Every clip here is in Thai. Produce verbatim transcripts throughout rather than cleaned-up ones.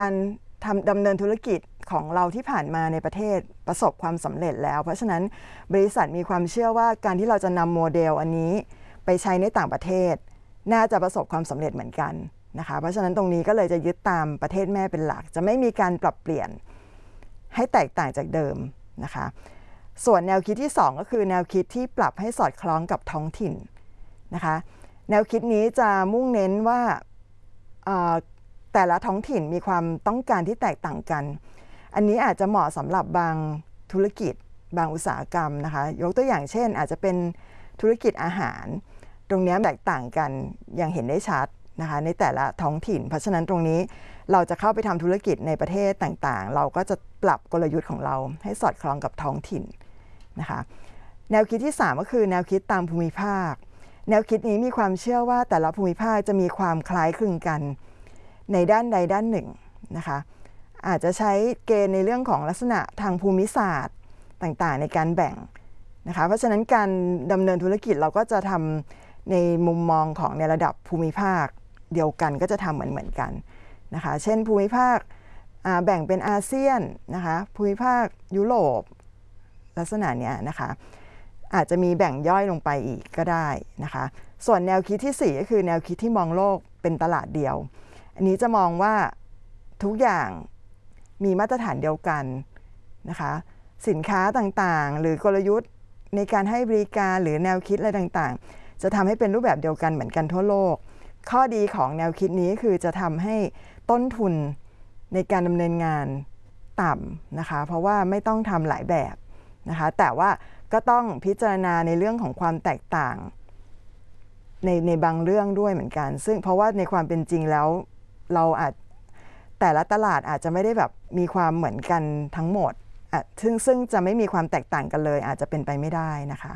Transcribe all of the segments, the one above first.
การทำดำเนินธุรกิจของเราที่ผ่านมาในประเทศประสบความสำเร็จแล้วเพราะฉะนั้นบริษัทมีความเชื่อว่าการที่เราจะนำโมเดลอันนี้ไปใช้ในต่างประเทศน่าจะประสบความสำเร็จเหมือนกันนะคะเพราะฉะนั้นตรงนี้ก็เลยจะยึดตามประเทศแม่เป็นหลักจะไม่มีการปรับเปลี่ยนให้แตกต่างจากเดิมนะคะส่วนแนวคิดที่สองก็คือแนวคิดที่ปรับให้สอดคล้องกับท้องถิ่นนะคะแนวคิดนี้จะมุ่งเน้นว่าแต่ละท้องถิ่นมีความต้องการที่แตกต่างกันอันนี้อาจจะเหมาะสำหรับบางธุรกิจบางอุตสาหกรรมนะคะยกตัวอย่างเช่นอาจจะเป็นธุรกิจอาหารตรงนี้แตกต่างกันอย่างเห็นได้ชัดนะคะในแต่ละท้องถิ่นเพราะฉะนั้นตรงนี้เราจะเข้าไปทำธุรกิจในประเทศต่างๆเราก็จะปรับกลยุทธ์ของเราให้สอดคล้องกับท้องถิ่นนะคะแนวคิดที่สามก็คือแนวคิดตามภูมิภาคแนวคิดนี้มีความเชื่อว่าแต่ละภูมิภาคจะมีความคล้ายคลึงกันในด้านใดด้านหนึ่งนะคะอาจจะใช้เกณฑ์ในเรื่องของลักษณะทางภูมิศาสตร์ต่างๆในการแบ่งนะคะเพราะฉะนั้นการดำเนินธุรกิจเราก็จะทำในมุมมองของในระดับภูมิภาคเดียวกันก็จะทำเหมือนเหมือนกันนะคะเช่นภูมิภาคแบ่งเป็นอาเซียนนะคะภูมิภาคยุโรปลักษณะเนี้ยนะคะอาจจะมีแบ่งย่อยลงไปอีกก็ได้นะคะส่วนแนวคิดที่สี่ก็คือแนวคิดที่มองโลกเป็นตลาดเดียวอันนี้จะมองว่าทุกอย่างมีมาตรฐานเดียวกันนะคะสินค้าต่างๆหรือกลยุทธ์ในการให้บริการหรือแนวคิดอะไรต่างๆจะทำให้เป็นรูปแบบเดียวกันเหมือนกันทั่วโลกข้อดีของแนวคิดนี้คือจะทำให้ต้นทุนในการดำเนินงานต่ำนะคะเพราะว่าไม่ต้องทำหลายแบบนะคะแต่ว่าก็ต้องพิจารณาในเรื่องของความแตกต่างในในบางเรื่องด้วยเหมือนกันซึ่งเพราะว่าในความเป็นจริงแล้วเราอาจแต่ละตลาดอาจจะไม่ได้แบบมีความเหมือนกันทั้งหมดซึ่งซึ่งจะไม่มีความแตกต่างกันเลยอาจจะเป็นไปไม่ได้นะคะ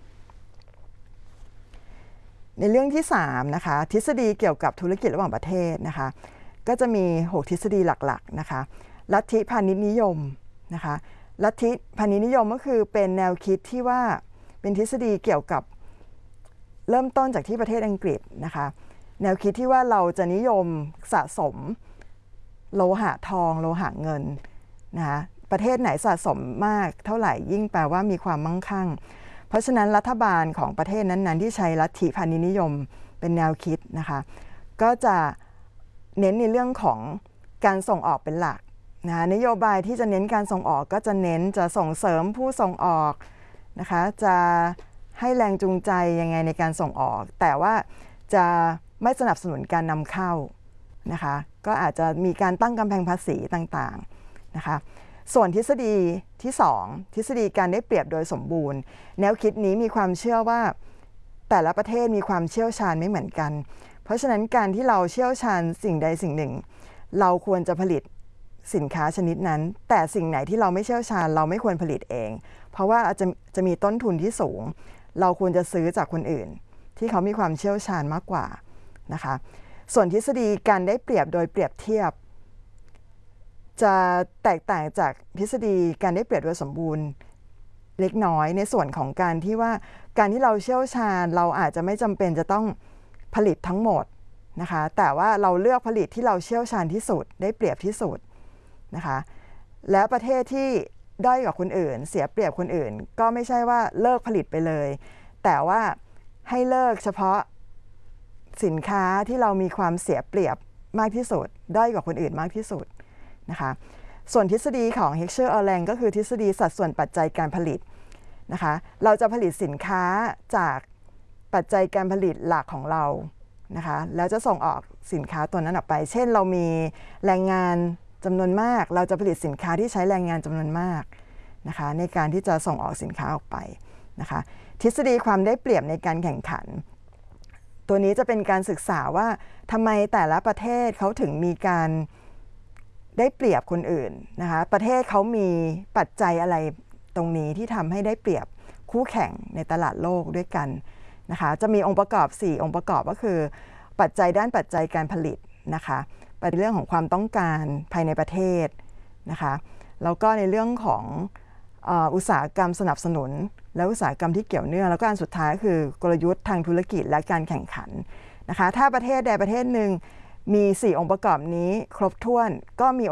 ในเรื่องที่สามนะคะทฤษฎีเกี่ยวกับธุรกิจระหว่างประเทศนะคะก็จะมีหกทฤษฎีหลักๆนะคะลัทธิพาณิชย์นิยมนะคะลัทธิพาณิชย์นิยมก็คือเป็นแนวคิดที่ว่าเป็นทฤษฎีเกี่ยวกับเริ่มต้นจากที่ประเทศอังกฤษนะคะแนวคิดที่ว่าเราจะนิยมสะสมโลหะทองโลหะเงินนะคะประเทศไหนสะสมมากเท่าไหร่ยิ่งแปลว่ามีความมั่งคั่งเพราะฉะนั้นรัฐบาลของประเทศนั้นๆที่ใช้ลัทธิพาณิชย์นิยมเป็นแนวคิดนะคะก็จะเน้นในเรื่องของการส่งออกเป็นหลักนะคะนโยบายที่จะเน้นการส่งออกก็จะเน้นจะส่งเสริมผู้ส่งออกนะคะจะให้แรงจูงใจยังไงในการส่งออกแต่ว่าจะไม่สนับสนุนการนำเข้านะคะก็อาจจะมีการตั้งกำแพงภาษีต่างๆนะคะส่วนทฤษฎีที่สองทฤษฎีการได้เปรียบโดยสมบูรณ์แนวคิดนี้มีความเชื่อว่าแต่ละประเทศมีความเชี่ยวชาญไม่เหมือนกันเพราะฉะนั้นการที่เราเชี่ยวชาญสิ่งใดสิ่งหนึ่งเราควรจะผลิตสินค้าชนิดนั้นแต่สิ่งไหนที่เราไม่เชี่ยวชาญเราไม่ควรผลิตเองเพราะว่าจะจะมีต้นทุนที่สูงเราควรจะซื้อจากคนอื่นที่เขามีความเชี่ยวชาญมากกว่านะคะส่วนทฤษฎีการได้เปรียบโดยเปรียบเทียบจะแตกต่างจากทฤษฎีการได้เปรียบโดยสมบูรณ์เล็กน้อยในส่วนของการที่ว่าการที่เราเชี่ยวชาญเราอาจจะไม่จำเป็นจะต้องผลิตทั้งหมดนะคะแต่ว่าเราเลือกผลิตที่เราเชี่ยวชาญที่สุดได้เปรียบที่สุดนะคะและประเทศที่ด้อยกว่าคนอื่นเสียเปรียบคนอื่นก็ไม่ใช่ว่าเลิกผลิตไปเลยแต่ว่าให้เลิกเฉพาะสินค้าที่เรามีความเสียเปรียบมากที่สุดด้อยกว่าคนอื่นมากที่สุดนะคะส่วนทฤษฎีของ Heckscher-Erlang ก็คือทฤษฎีสัดส่วนปัจจัยการผลิตนะคะเราจะผลิตสินค้าจากปัจจัยการผลิตหลักของเรานะคะแล้วจะส่งออกสินค้าตัวนั้นออกไปเช่นเรามีแรงงานจำนวนมากเราจะผลิตสินค้าที่ใช้แรงงานจำนวนมากนะคะในการที่จะส่งออกสินค้าออกไปนะคะทฤษฎีความได้เปรียบในการแข่งขันตัวนี้จะเป็นการศึกษาว่าทำไมแต่ละประเทศเขาถึงมีการได้เปรียบคนอื่นนะคะประเทศเขามีปัจจัยอะไรตรงนี้ที่ทำให้ได้เปรียบคู่แข่งในตลาดโลกด้วยกันนะคะจะมีองค์ประกอบสี่องค์ประกอบก็คือปัจจัยด้านปัจจัยการผลิตนะคะเป็นเรื่องของความต้องการภายในประเทศนะคะแล้วก็ในเรื่องของอุตสาหกรรมสนับสนุนและอุตสาหกรรมที่เกี่ยวเนื่องแล้วก็อันสุดท้ายคือกลยุทธ์ทางธุรกิจและการแข่งขันนะคะถ้าประเทศใดประเทศหนึ่งมีสี่องค์ประกอบนี้ครบถ้วนก็มี